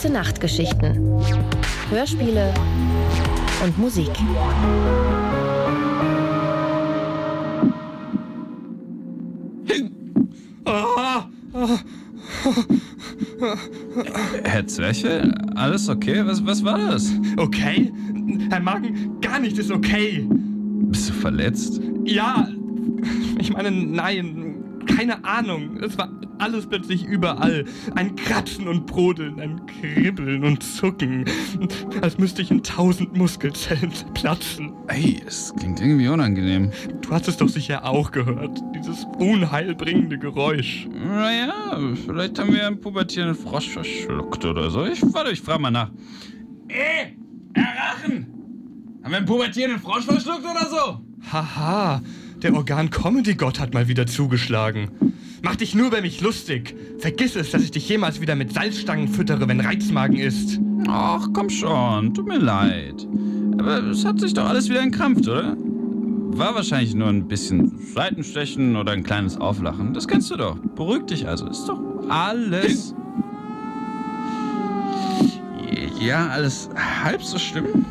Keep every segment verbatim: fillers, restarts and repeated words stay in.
Gute-Nacht-Geschichten, Hörspiele und Musik. Herr Zwerchfell, alles okay? Was, was war das? Okay? Herr Magen, gar nichts ist okay. Bist du verletzt? Ja, ich meine, nein, keine Ahnung. Es war alles plötzlich überall. Ein Kratzen und Brodeln, ein Kribbeln und Zucken. Als müsste ich in tausend Muskelzellen platzen. Ey, es klingt irgendwie unangenehm. Du hast es doch sicher auch gehört. Dieses unheilbringende Geräusch. Naja, vielleicht haben wir einen pubertierenden Frosch verschluckt oder so. Ich, warte, ich frage mal nach. Ey, Herr Rachen! Haben wir einen pubertierenden Frosch verschluckt oder so? Haha, der Organ-Comedy-Gott hat mal wieder zugeschlagen. Mach dich nur über mich lustig. Vergiss es, dass ich dich jemals wieder mit Salzstangen füttere, wenn Reizmagen ist. Ach, komm schon, tut mir leid. Aber es hat sich doch alles wieder entkrampft, oder? War wahrscheinlich nur ein bisschen Seitenstechen oder ein kleines Auflachen. Das kennst du doch. Beruhig dich also. Ist doch alles... Ja, alles halb so schlimm.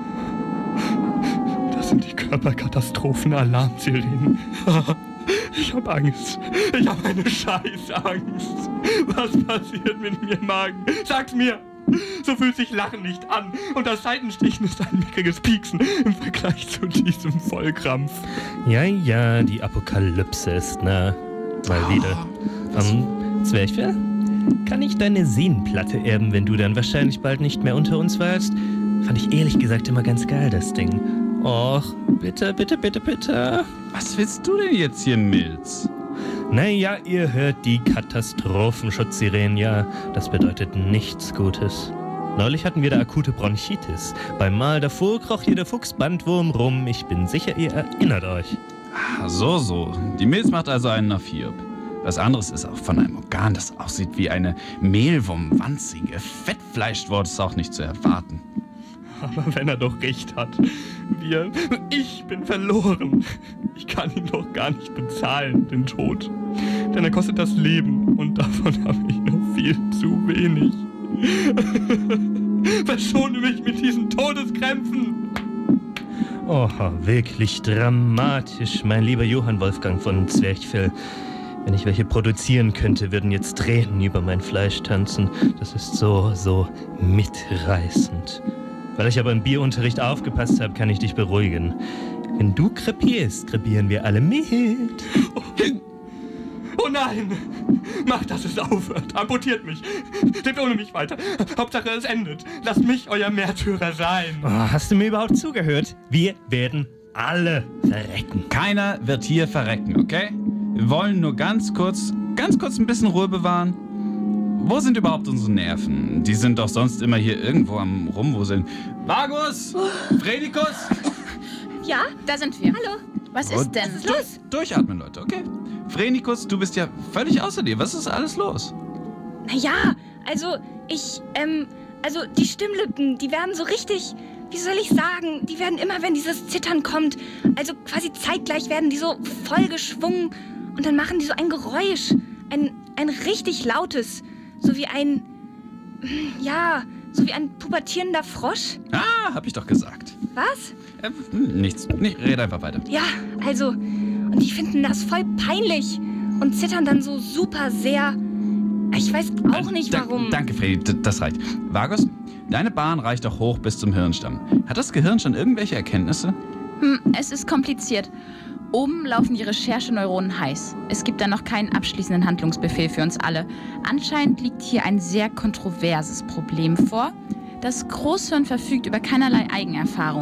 Das sind die Körperkatastrophen-Alarmsirenen. Ich hab Angst. Ich hab eine Scheißangst. Was passiert mit mir, Magen? Sag's mir! So fühlt sich Lachen nicht an. Und das Seitenstechen ist ein mickriges Pieksen im Vergleich zu diesem Vollkrampf. Ja, ja, die Apokalypse ist nah. Mal Oh, wieder. Um, Zwerchfell? Kann ich deine Sehnenplatte erben, wenn du dann wahrscheinlich bald nicht mehr unter uns warst? Fand ich ehrlich gesagt immer ganz geil, das Ding. Och, bitte, bitte, bitte, bitte. Was willst du denn jetzt hier, Milz? Naja, ihr hört die Katastrophenschutzsirenen, ja. Das bedeutet nichts Gutes. Neulich hatten wir da akute Bronchitis. Beim Mal davor kroch hier der Fuchsbandwurm rum. Ich bin sicher, ihr erinnert euch. Ah, so, so. Die Milz macht also einen nach Hiob. Was anderes ist auch von einem Organ, das aussieht wie eine mehlwurmwanzige Fettfleischwort, ist auch nicht zu erwarten. Aber wenn er doch recht hat. Wir, ich bin verloren. Ich kann ihn doch gar nicht bezahlen, den Tod. Denn er kostet das Leben und davon habe ich noch viel zu wenig. Verschone mich mit diesen Todeskrämpfen. Oha, wirklich dramatisch, mein lieber Johann Wolfgang von Zwerchfell. Wenn ich welche produzieren könnte, würden jetzt Tränen über mein Fleisch tanzen. Das ist so, so mitreißend. Weil ich aber im Bierunterricht aufgepasst habe, kann ich dich beruhigen. Wenn du krepierst, krepieren wir alle mit. Oh, oh nein! Macht, dass es aufhört. Amputiert mich. Lebt ohne mich weiter. Hauptsache es endet. Lasst mich euer Märtyrer sein. Oh, hast du mir überhaupt zugehört? Wir werden alle verrecken. Keiner wird hier verrecken, okay? Wir wollen nur ganz kurz, ganz kurz ein bisschen Ruhe bewahren. Wo sind überhaupt unsere Nerven? Die sind doch sonst immer hier irgendwo am Rumwuseln. Vagus! Fredikus! Ja, da sind wir. Hallo. Was ist denn? Was ist los? Durchatmen, Leute, okay? Fredikus, du bist ja völlig außer dir. Was ist alles los? Naja, also ich, ähm, also die Stimmlippen, die werden so richtig, wie soll ich sagen, die werden immer, wenn dieses Zittern kommt, also quasi zeitgleich werden die so voll geschwungen und dann machen die so ein Geräusch, ein, ein richtig lautes, so wie ein, ja, so wie ein pubertierender Frosch. Ah, hab ich doch gesagt. Was? Äh, nichts, nicht, red einfach weiter. Ja, also, und die finden das voll peinlich und zittern dann so super sehr. Ich weiß auch nicht, warum. Da, danke, Freddy, d- das reicht. Vagus, deine Bahn reicht doch hoch bis zum Hirnstamm. Hat das Gehirn schon irgendwelche Erkenntnisse? Hm, es ist kompliziert. Oben laufen die Rechercheneuronen heiß. Es gibt da noch keinen abschließenden Handlungsbefehl für uns alle. Anscheinend liegt hier ein sehr kontroverses Problem vor. Das Großhirn verfügt über keinerlei Eigenerfahrung.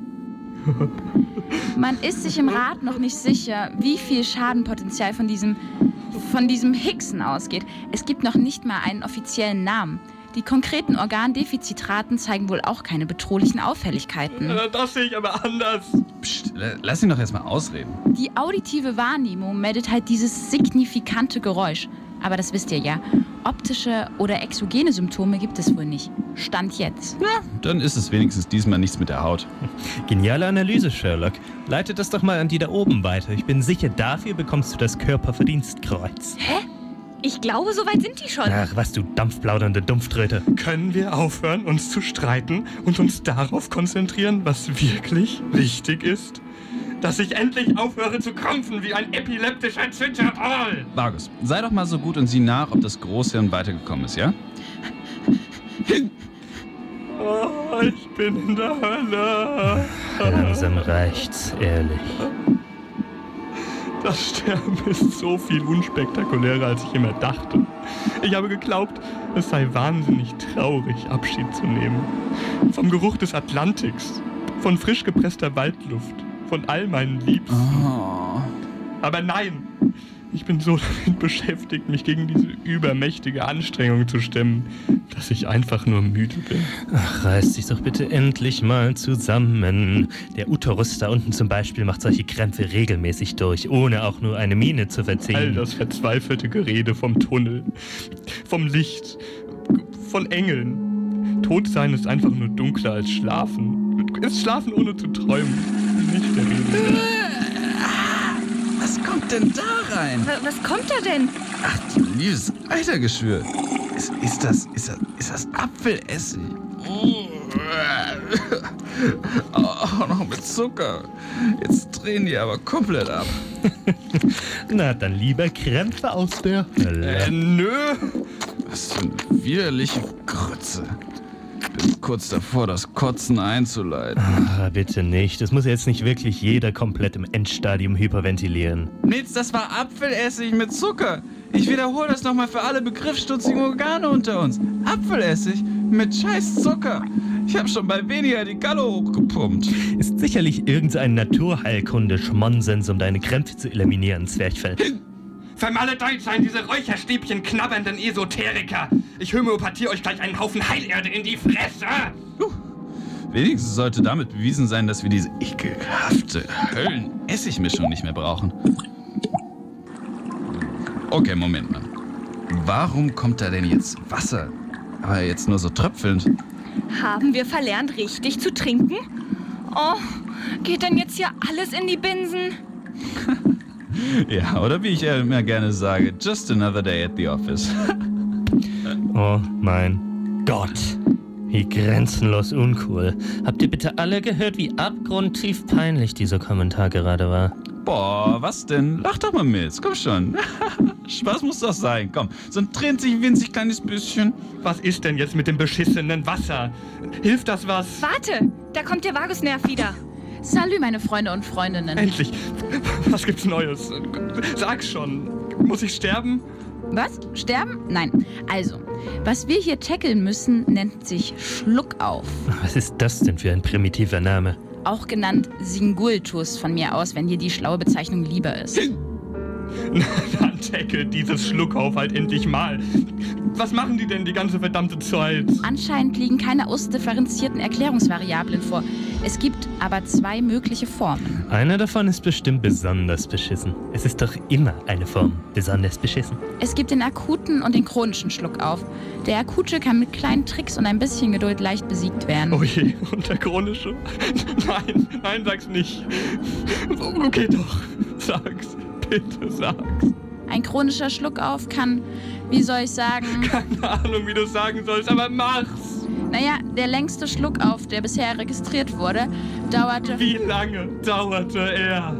Man ist sich im Rat noch nicht sicher, wie viel Schadenpotenzial von diesem, von diesem Hicksen ausgeht. Es gibt noch nicht mal einen offiziellen Namen. Die konkreten Organdefizitraten zeigen wohl auch keine bedrohlichen Auffälligkeiten. Das sehe ich aber anders. Psst, lass ihn doch erstmal ausreden. Die auditive Wahrnehmung meldet halt dieses signifikante Geräusch. Aber das wisst ihr ja. Optische oder exogene Symptome gibt es wohl nicht. Stand jetzt. Ja, dann ist es wenigstens diesmal nichts mit der Haut. Geniale Analyse, Sherlock. Leite das doch mal an die da oben weiter. Ich bin sicher, dafür bekommst du das Körperverdienstkreuz. Hä? ich glaube, soweit sind die schon. Ach, was du dampfplaudernde Dumpftröte. Können wir aufhören, uns zu streiten und uns darauf konzentrieren, was wirklich wichtig ist? Dass ich endlich aufhöre zu krampfen wie ein epileptischer Zitterol. Vargus, sei doch mal so gut und sieh nach, ob das Großhirn weitergekommen ist, ja? Oh, ich bin in der Hölle. Langsam reicht's, ehrlich. Das Sterben ist so viel unspektakulärer, als ich immer dachte. Ich habe geglaubt, es sei wahnsinnig traurig, Abschied zu nehmen. Vom Geruch des Atlantiks, von frisch gepresster Waldluft, von all meinen Liebsten. Oh. Aber nein, ich bin so damit beschäftigt, mich gegen diese übermächtige Anstrengung zu stemmen, dass ich einfach nur müde bin. Ach, reiß dich doch bitte endlich mal zusammen. Der Uterus da unten zum Beispiel macht solche Krämpfe regelmäßig durch, ohne auch nur eine Miene zu verziehen. All das verzweifelte Gerede vom Tunnel, vom Licht, von Engeln. Todsein ist einfach nur dunkler als Schlafen. Ist Schlafen ohne zu träumen. Nicht der Rede. Was kommt denn da rein? Was, was kommt da denn? Ach, du liebes Eitergeschwür. Ist, ist, das, ist, das, ist das Apfelessig? Auch noch mit Zucker. Jetzt drehen die aber komplett ab. Na, dann lieber Krämpfe aus der Hölle. Äh, nö. Was für eine widerliche Grütze. Bin kurz davor, das Kotzen einzuleiten. Ah, bitte nicht. Das muss jetzt nicht wirklich jeder komplett im Endstadium hyperventilieren. Nils, das war Apfelessig mit Zucker. Ich wiederhole das nochmal für alle begriffsstutzigen Organe unter uns. Apfelessig mit scheiß Zucker. Ich habe schon bei weniger die Galle hochgepumpt. Ist sicherlich irgendein Naturheilkunde-Schmonsens, um deine Krämpfe zu eliminieren, Zwerchfell. Vermaledeit seien diese Räucherstäbchen knabbernden Esoteriker. Ich homöopathiere euch gleich einen Haufen Heilerde in die Fresse. Uh, wenigstens sollte damit bewiesen sein, dass wir diese ekelhafte Höllen-Essigmischung nicht mehr brauchen. Okay, Moment mal. Warum kommt da denn jetzt Wasser? Aber jetzt nur so tröpfelnd. Haben wir verlernt, richtig zu trinken? Oh, geht denn jetzt hier alles in die Binsen? Ja, oder wie ich immer gerne sage, just another day at the office. Oh mein Gott. Wie grenzenlos uncool. Habt ihr bitte alle gehört, wie abgrundtief peinlich dieser Kommentar gerade war? Boah, was denn? Lach doch mal mit, komm schon. Spaß muss doch sein, komm. So ein tränzig winzig kleines bisschen. Was ist denn jetzt mit dem beschissenen Wasser? Hilft das was? Warte, da kommt der Vagusnerv wieder. Salü, meine Freunde und Freundinnen. Endlich. Was gibt's Neues? Sag's schon. Muss ich sterben? Was? Sterben? Nein. Also, was wir hier tackeln müssen, nennt sich Schluckauf. Was ist das denn für ein primitiver Name? Auch genannt Singultus von mir aus, wenn dir die schlaue Bezeichnung lieber ist. Na, dann tackelt dieses Schluckauf halt endlich mal. Was machen die denn die ganze verdammte Zeit? Anscheinend liegen keine ausdifferenzierten Erklärungsvariablen vor. Es gibt aber zwei mögliche Formen. Einer davon ist bestimmt besonders beschissen. Es ist doch immer eine Form besonders beschissen. Es gibt den akuten und den chronischen Schluckauf. Der akute kann mit kleinen Tricks und ein bisschen Geduld leicht besiegt werden. Oh je, und der chronische? Nein, nein, sag's nicht. Okay, doch. Sag's. Bitte sag's. Ein chronischer Schluckauf kann, wie soll ich sagen... Keine Ahnung, wie du sagen sollst, aber mach's. Naja, der längste Schluckauf, der bisher registriert wurde, dauerte... Wie lange dauerte er?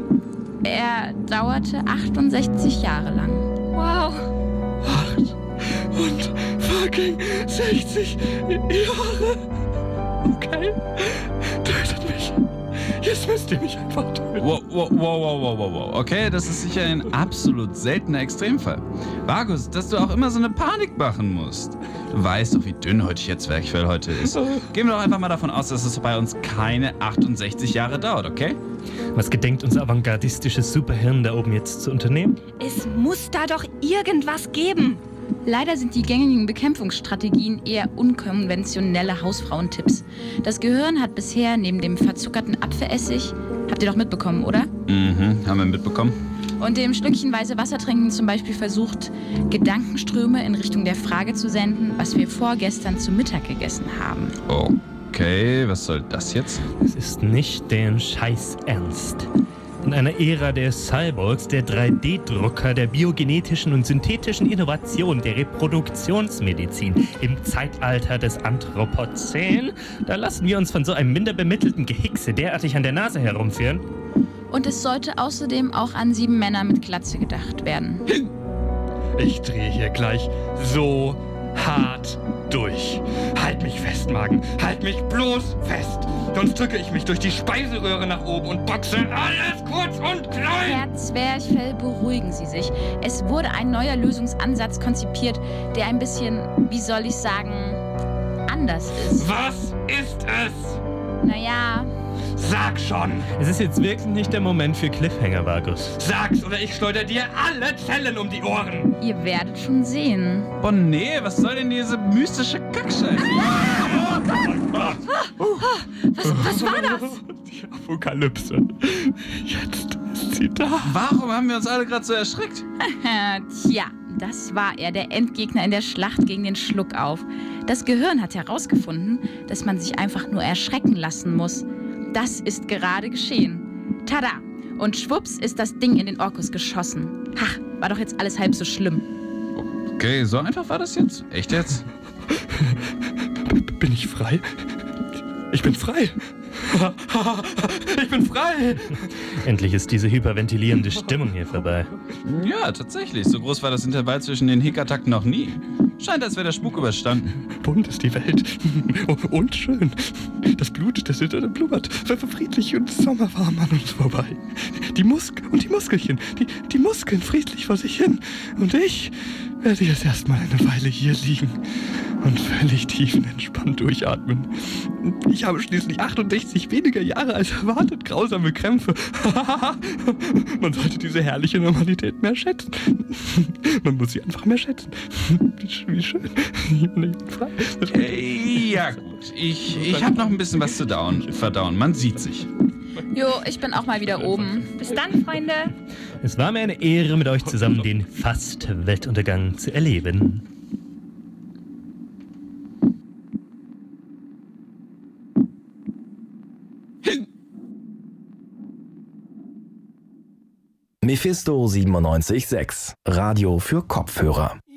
Er dauerte achtundsechzig Jahre lang. Wow. Acht und fucking sechzig Jahre. Okay, tötet mich. Jetzt müsst ihr mich einfach töten. Wow, wow, wow, wow, wow, wow. Okay, das ist sicher ein absolut seltener Extremfall. Vargus, dass du auch immer so eine Panik machen musst. Du weißt doch, wie dünnhäutig ihr Zwerchfell heute ist. Gehen wir doch einfach mal davon aus, dass es bei uns keine achtundsechzig Jahre dauert, okay? Was gedenkt unser avantgardistisches Superhirn da oben jetzt zu unternehmen? Es muss da doch irgendwas geben. Leider sind die gängigen Bekämpfungsstrategien eher unkonventionelle Hausfrauentipps. Das Gehirn hat bisher neben dem verzuckerten Apfelessig, habt ihr doch mitbekommen, oder? Mhm, haben wir mitbekommen. Und dem stückchenweise Wassertrinken zum Beispiel versucht, Gedankenströme in Richtung der Frage zu senden, was wir vorgestern zu Mittag gegessen haben. Okay, was soll das jetzt? Es ist nicht deren Scheiß ernst. In einer Ära der Cyborgs, der drei D Drucker, der biogenetischen und synthetischen Innovation, der Reproduktionsmedizin, im Zeitalter des Anthropozän, da lassen wir uns von so einem minder bemittelten Gehickse derartig an der Nase herumführen. Und es sollte außerdem auch an sieben Männer mit Glatze gedacht werden. Ich drehe hier gleich so hart durch. Halt mich fest, Magen. Halt mich bloß fest. Sonst drücke ich mich durch die Speiseröhre nach oben und boxe alles kurz und klein. Herr Zwerchfell, beruhigen Sie sich. Es wurde ein neuer Lösungsansatz konzipiert, der ein bisschen, wie soll ich sagen, anders ist. Was ist es? Naja, Sag schon. Es ist jetzt wirklich nicht der Moment für Cliffhanger, Vargus. Sag's oder ich schleuder dir alle Zellen um die Ohren. ihr werdet schon sehen. Boah, nee, was soll denn diese mystische Kackscheiße? Was, was war das? Die Apokalypse. Jetzt ist sie da. Warum haben wir uns alle gerade so erschreckt? Tja, das war er, der Endgegner in der Schlacht gegen den Schluckauf. Das Gehirn hat herausgefunden, dass man sich einfach nur erschrecken lassen muss. Das ist gerade geschehen. Tada! Und schwupps ist das Ding in den Orkus geschossen. Ha, war doch jetzt alles halb so schlimm. Okay, so einfach war das jetzt? Echt jetzt? B- bin ich frei? Ich bin frei. Ich bin frei. Endlich ist diese hyperventilierende Stimmung hier vorbei. Ja, tatsächlich. So groß war das Intervall zwischen den Hickattacken noch nie. Scheint, als wäre der Spuk überstanden. Bunt ist die Welt. Und schön. Das Blut, das blubbert. Friedlich und sommerwarm an uns vorbei. Die Musk und die Muskelchen. Die, die Muskeln friedlich vor sich hin. Und ich werde jetzt erstmal eine Weile hier liegen und völlig tiefenentspannt durchatmen. Ich habe schließlich achtundsechzig weniger Jahre als erwartet. Grausame Krämpfe. Man sollte diese herrliche Normalität mehr schätzen. Man muss sie einfach mehr schätzen. Wie schön. Ich bin frei. Hey, ja gut. Ich, ich habe noch ein bisschen was zu dauen, verdauen. Man sieht sich. Jo, ich bin auch mal wieder oben. Bis dann, Freunde. Es war mir eine Ehre, mit euch zusammen den Fast-Weltuntergang zu erleben. Mephisto siebenundneunzig Komma sechs, Radio für Kopfhörer.